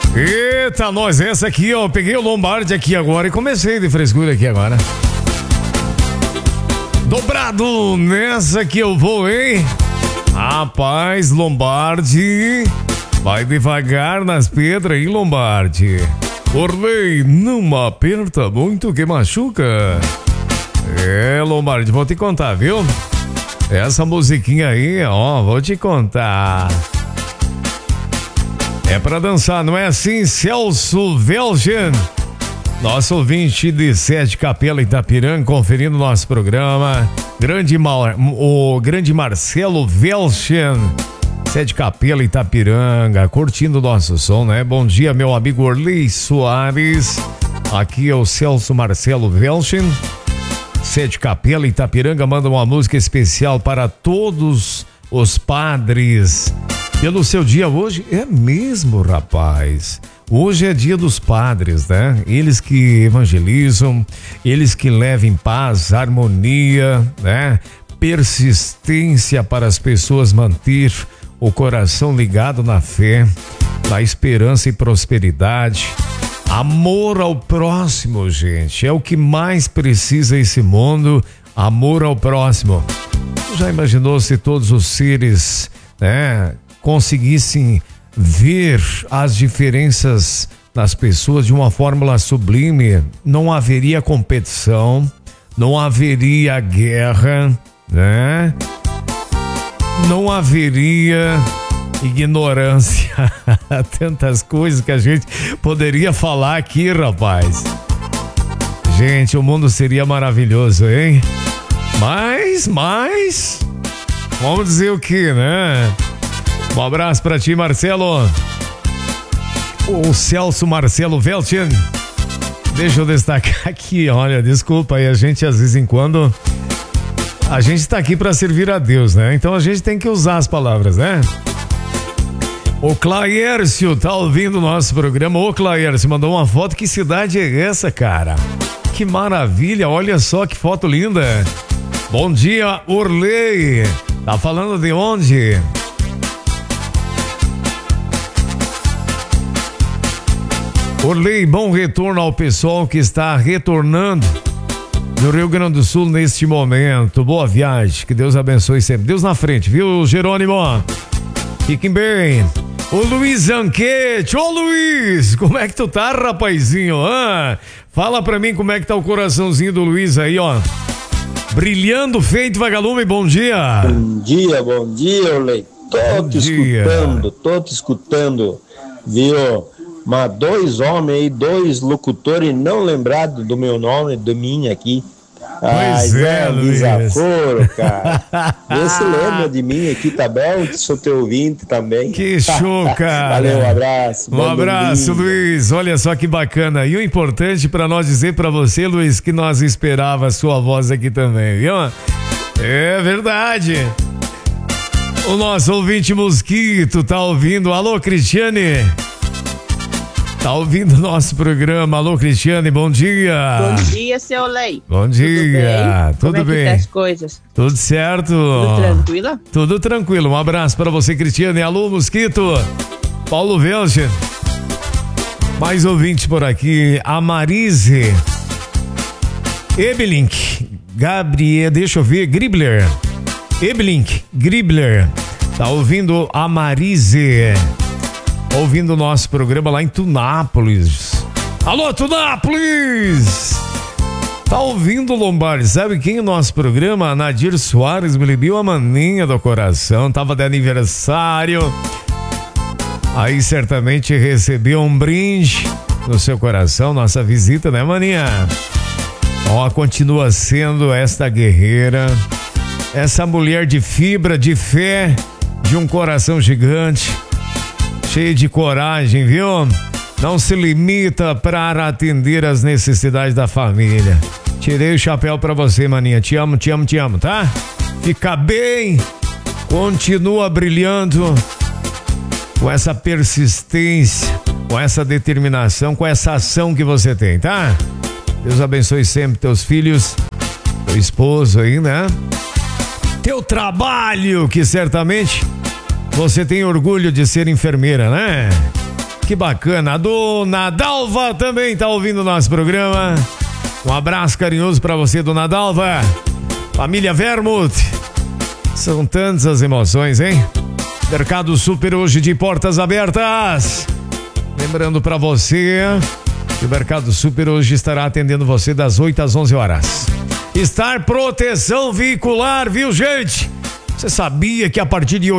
Eita, nós, essa aqui, ó. Eu peguei o Lombardi aqui agora e comecei de frescura aqui agora. Dobrado nessa que eu vou, hein? Rapaz, Lombardi. Vai devagar nas pedras, hein, Lombardi? Orley, não aperta muito que machuca. É, Lombardi, vou te contar, viu? Essa musiquinha aí, ó, vou te contar. É pra dançar, não é assim, Celso Velchen? Nosso ouvinte de Sete Capela Itapiranga, conferindo nosso programa. O grande Marcelo Velchen, Sete Capela Itapiranga, curtindo o nosso som, né? Bom dia, meu amigo Orley Soares. Aqui é o Celso Marcelo Velchen. Sete Capela Itapiranga manda uma música especial para todos os padres. Pelo seu dia hoje, é mesmo, rapaz. Hoje é dia dos padres, né? Eles que evangelizam, eles que levam paz, harmonia, né? Persistência para as pessoas manter o coração ligado na fé, na esperança e prosperidade. Amor ao próximo, gente, é o que mais precisa esse mundo, amor ao próximo. Já imaginou se todos os seres, né, conseguissem ver as diferenças nas pessoas de uma fórmula sublime? Não haveria competição, não haveria guerra, né? Não haveria ignorância. Tantas coisas que a gente poderia falar aqui, rapaz. Gente, o mundo seria maravilhoso, hein? Mas, vamos dizer o que, né? Um abraço pra ti, Marcelo. O Celso Marcelo Velchen. Deixa eu destacar aqui, olha, desculpa aí, a gente às vezes em quando a gente tá aqui pra servir a Deus, né? Então a gente tem que usar as palavras, né? O Claércio tá ouvindo o nosso programa. Ô, Claércio, mandou uma foto. Que cidade é essa, cara? Que maravilha, olha só que foto linda. Bom dia, Orley. Tá falando de onde? Orley, bom retorno ao pessoal que está retornando do Rio Grande do Sul neste momento. Boa viagem, que Deus abençoe sempre. Deus na frente, viu, Jerônimo? Fiquem bem. Ô Luiz Anquete, ô Luiz, como é que tu tá, rapazinho? Fala pra mim como é que tá o coraçãozinho do Luiz aí, ó. Brilhando feito vagalume, bom dia. Bom dia, Orley. Tô te escutando, viu? Mas dois homens aí, dois locutores não lembrados do meu nome, do minha aqui. Pois Luiz. Desaforo, cara. Vê se lembra de mim aqui, tá bom? Sou teu ouvinte também. Que show, cara. Valeu, um abraço. Um abraço, Luiz. Olha só que bacana. E o importante para nós dizer para você, Luiz, que nós esperava a sua voz aqui também, viu? É verdade. O nosso ouvinte Mosquito tá ouvindo. Alô, Cristiane. Tá ouvindo o nosso programa. Alô, Cristiane, bom dia. Bom dia, seu Lei. Bom dia. Tudo bem? Como é que tá as coisas? Tudo certo. Tudo tranquilo? Tudo tranquilo. Um abraço para você, Cristiane. Alô, Mosquito. Paulo Velchen. Mais ouvintes por aqui. A Marise. Ebelink. Gabriel, deixa eu ver. Gribler. Ebelink. Gribler. Tá ouvindo a Marise. Ouvindo o nosso programa lá em Tunápolis. Alô, Tunápolis! Tá ouvindo, Lombardi? Sabe quem o nosso programa? Nadir Soares me libiu a maninha do coração. Tava de aniversário. Aí certamente recebeu um brinde no seu coração. Nossa visita, né, maninha? Ó, continua sendo esta guerreira. Essa mulher de fibra, de fé, de um coração gigante. Cheio de coragem, viu? Não se limita para atender as necessidades da família. Tirei o chapéu pra você, maninha. Te amo, tá? Fica bem. Continua brilhando com essa persistência, com essa determinação, com essa ação que você tem, tá? Deus abençoe sempre teus filhos, teu esposo aí, né? Teu trabalho, que certamente você tem orgulho de ser enfermeira, né? que bacana. A dona Dalva também tá ouvindo o nosso programa. Um abraço carinhoso pra você, dona Dalva. Família Vermouth. São tantas as emoções, hein? Mercado Super hoje de portas abertas. Lembrando pra você que o Mercado Super hoje estará atendendo você das 8 às 11 horas. Star Proteção Veicular, viu, gente? Você sabia que a partir de R$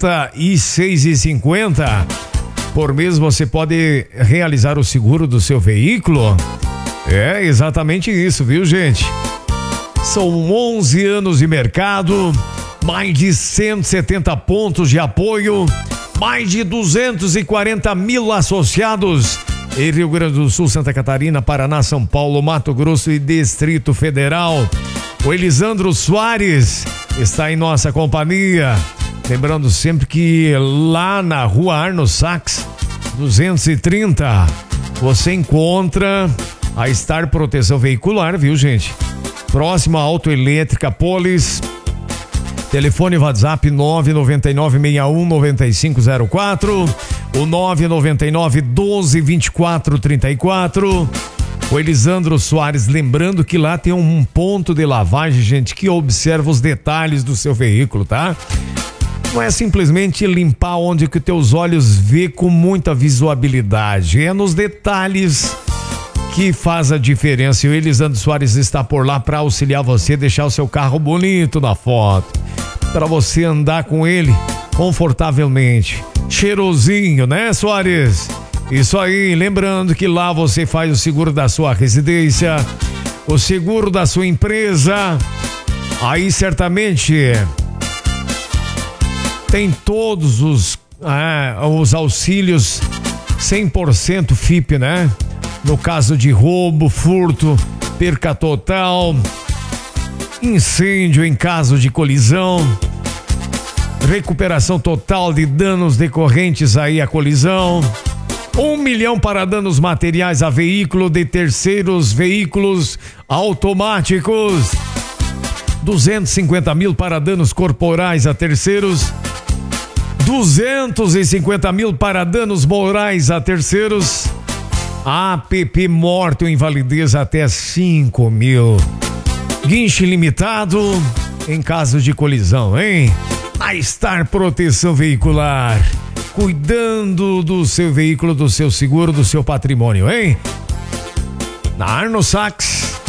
86,50 por mês você pode realizar o seguro do seu veículo? É exatamente isso, viu, gente? São 11 anos de mercado, mais de 170 pontos de apoio, mais de 240 mil associados em Rio Grande do Sul, Santa Catarina, Paraná, São Paulo, Mato Grosso e Distrito Federal. O Elisandro Soares está em nossa companhia. Lembrando sempre que lá na rua Arno Sachs, 230, você encontra a Star Proteção Veicular, viu, gente? Próximo à Autoelétrica Polis. Telefone WhatsApp 999619504, o 999122434. O Elisandro Soares, lembrando que lá tem um ponto de lavagem, gente, que observa os detalhes do seu veículo, tá? Não é simplesmente limpar onde que teus olhos vê com muita visualidade, é nos detalhes que faz a diferença. E o Elisandro Soares está por lá para auxiliar você a deixar o seu carro bonito na foto, para você andar com ele confortavelmente, cheirosinho, né, Soares? Isso aí, lembrando que lá você faz o seguro da sua residência, o seguro da sua empresa, aí certamente tem todos os auxílios 100% FIP, né? No caso de roubo, furto, perca total, incêndio em caso de colisão, recuperação total de danos decorrentes aí à colisão, 1 milhão para danos materiais a veículo de terceiros, veículos automáticos, 250 mil para danos corporais a terceiros, 250 mil para danos morais a terceiros, APP morte ou invalidez até 5 mil. Guinche limitado em caso de colisão, hein? A Star Proteção Veicular, cuidando do seu veículo, do seu seguro, do seu patrimônio, hein? Na Arno Sachs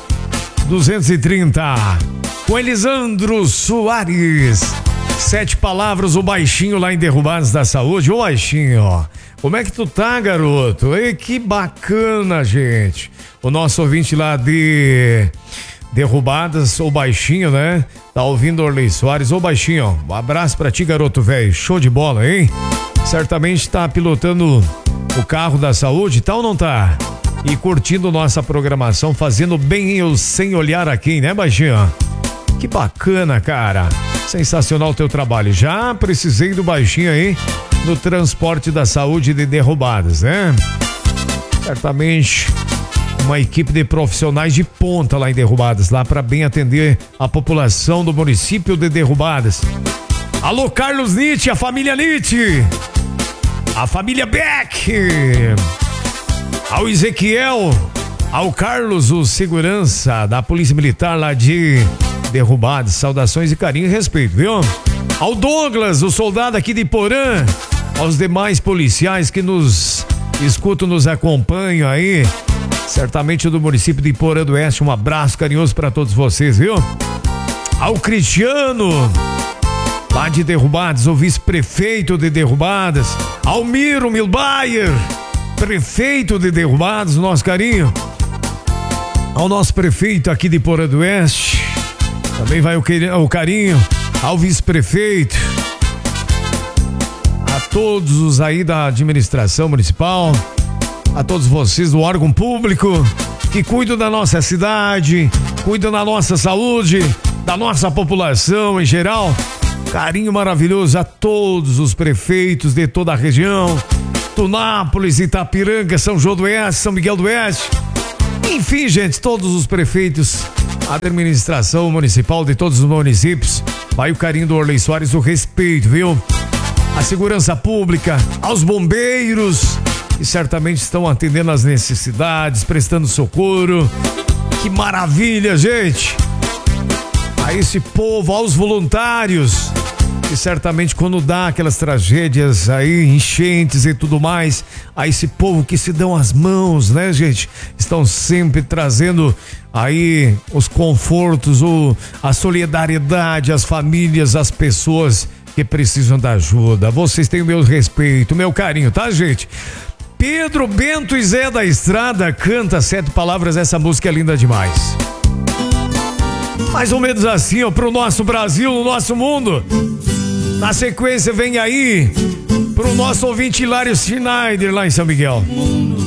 230, com Elisandro Soares. 7 palavras, o baixinho lá em Derrubadas da Saúde. Ô baixinho, como é que tu tá, garoto? Ei, que bacana, gente. O nosso ouvinte lá de Derrubadas, o baixinho, né? Tá ouvindo Orley Soares. Ô baixinho, um abraço pra ti, garoto velho. Show de bola, hein? Certamente tá pilotando o carro da saúde, tá ou não tá? E curtindo nossa programação, fazendo bem eu sem olhar a quem, né, baixinho? Que bacana, cara. Sensacional o teu trabalho. Já precisei do baixinho aí no transporte da saúde de Derrubadas, né? Certamente uma equipe de profissionais de ponta lá em Derrubadas, lá para bem atender a população do município de Derrubadas. Alô, Carlos Nietzsche, a família Nietzsche, a família Beck, ao Ezequiel, ao Carlos, o segurança da Polícia Militar lá de Derrubadas, saudações e carinho e respeito, viu? Ao Douglas, o soldado aqui de Porã, aos demais policiais que nos escutam, nos acompanham aí, certamente do município de Porã do Oeste, um abraço carinhoso para todos vocês, viu? Ao Cristiano, lá de Derrubadas, o vice-prefeito de Derrubadas, ao Miro Milbayer, prefeito de Derrubadas, nosso carinho, ao nosso prefeito aqui de Porã do Oeste, também vai o carinho ao vice-prefeito, a todos os aí da administração municipal, a todos vocês do órgão público que cuidam da nossa cidade, cuidam da nossa saúde, da nossa população em geral. Carinho maravilhoso a todos os prefeitos de toda a região, Tunápolis, Itapiranga, São João do Oeste, São Miguel do Oeste. Enfim, gente, todos os prefeitos, a administração municipal de todos os municípios. Vai o carinho do Orley Soares, o respeito, viu? A segurança pública, aos bombeiros, que certamente estão atendendo às necessidades, prestando socorro. Que maravilha, gente! A esse povo, aos voluntários, que certamente quando dá aquelas tragédias aí, enchentes e tudo mais, a esse povo que se dão as mãos, né, gente? Estão sempre trazendo aí os confortos, a solidariedade às famílias, às pessoas que precisam da ajuda. Vocês têm o meu respeito, o meu carinho, tá, gente? Pedro Bento e Zé da Estrada canta 7 palavras, essa música é linda demais. Mais ou menos assim, ó, pro nosso Brasil, no nosso mundo. Na sequência vem aí pro nosso ouvinte Hilário Schneider lá em São Miguel.